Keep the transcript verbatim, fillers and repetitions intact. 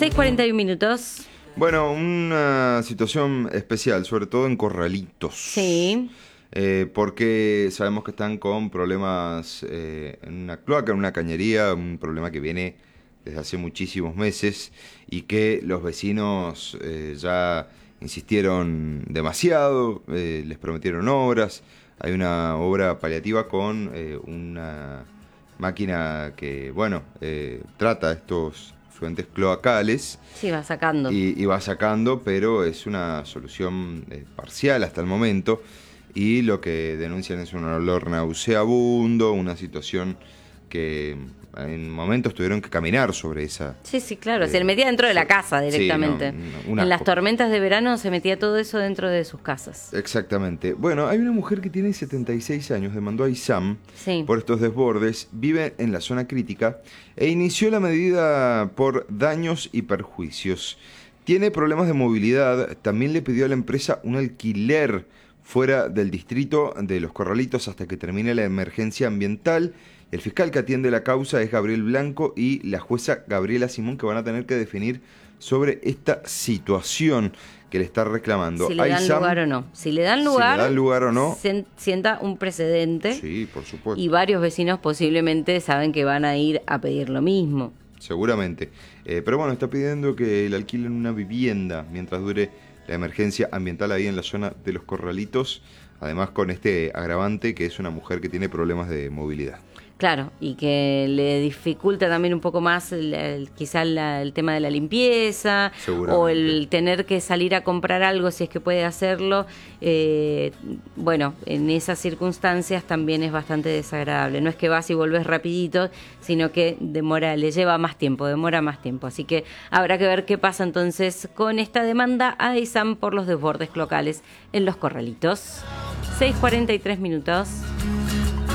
seis cuarenta y un minutos. Bueno, una situación especial, sobre todo en Corralitos. Sí. Eh, porque sabemos que están con problemas eh, en una cloaca, en una cañería, un problema que viene desde hace muchísimos meses y que los vecinos eh, ya insistieron demasiado, eh, les prometieron obras. Hay una obra paliativa con eh, una máquina que, bueno, eh, trata estos fluentes cloacales. Sí, va sacando. Y, y va sacando, pero es una solución eh, parcial hasta el momento. Y lo que denuncian es un olor nauseabundo, una situación que en momentos tuvieron que caminar sobre esa... Sí, sí, claro. Eh, se le metía dentro de la casa directamente. Sí, no, no, un en las asco. tormentas de verano se metía todo eso dentro de sus casas. Exactamente. Bueno, hay una mujer que tiene setenta y seis años, demandó a ISAM Sí. por estos desbordes, vive en la zona crítica e inició la medida por daños y perjuicios. Tiene problemas de movilidad, también le pidió a la empresa un alquiler fuera del distrito de Los Corralitos hasta que termine la emergencia ambiental. El fiscal que atiende la causa es Gabriel Blanco y la jueza Gabriela Simón, que van a tener que definir sobre esta situación que le está reclamando. Si le dan AISAM, lugar o no. Si le dan lugar, si le dan lugar o no, se- sienta un precedente. Sí, por supuesto. Y varios vecinos posiblemente saben que van a ir a pedir lo mismo. Seguramente. Eh, pero bueno, está pidiendo que le alquilen una vivienda mientras dure la emergencia ambiental ahí en la zona de Los Corralitos. Además con este agravante que es una mujer que tiene problemas de movilidad. Claro, y que le dificulta también un poco más el, el- quizá la- el tema de la limpieza o el tener que salir a comprar algo si es que puede hacerlo. Eh, bueno, en esas circunstancias también es bastante desagradable. No es que vas y volvés rapidito, sino que demora, le lleva más tiempo, demora más tiempo. Así que habrá que ver qué pasa entonces con esta demanda a ISAM por los desbordes locales en Los Corralitos. seis cuarenta y tres minutos.